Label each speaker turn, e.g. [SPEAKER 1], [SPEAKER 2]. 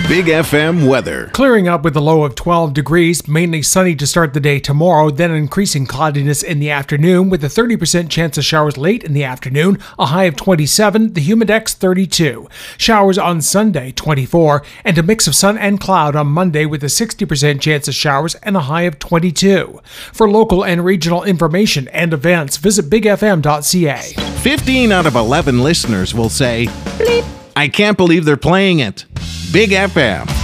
[SPEAKER 1] Big FM weather.
[SPEAKER 2] Clearing up with a low of 12 degrees, mainly sunny to start the day tomorrow, then increasing cloudiness in the afternoon with a 30% chance of showers late in the afternoon, a high of 27, the humidex 32. Showers on Sunday 24, and a mix of sun and cloud on Monday with a 60% chance of showers and a high of 22. For local and regional information and events, visit bigfm.ca.
[SPEAKER 1] 15 out of 11 listeners will say, "Bleep, I can't believe they're playing it." Big FM.